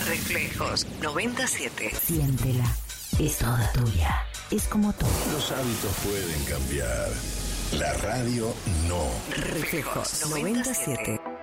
Reflejos 97. Siéntela. Es toda tuya. Es como tú. Los hábitos pueden cambiar. La radio no. Reflejos 97.